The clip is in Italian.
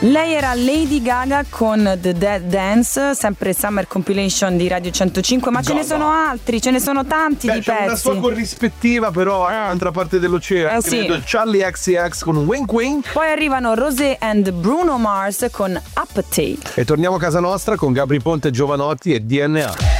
Lei era Lady Gaga con The Dead Dance, sempre Summer Compilation di Radio 105, ma ce ne sono altri, ce ne sono tanti di c'è pezzi. una sua corrispettiva però all'altra parte dell'oceano. Sì. Charlie XCX con Wink Wink. Poi arrivano Rosé and Bruno Mars con Appetite. E torniamo a casa nostra con Gabri Ponte, Giovanotti e DNA.